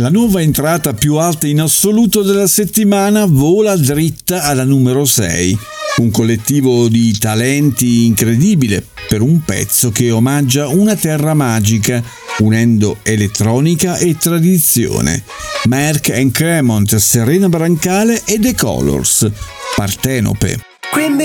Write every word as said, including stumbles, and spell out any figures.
La nuova entrata più alta in assoluto della settimana vola dritta alla numero sei. Un collettivo di talenti incredibile per un pezzo che omaggia una terra magica, unendo elettronica e tradizione. Mark and Cremont, Serena Brancale e The Colors, Partenope.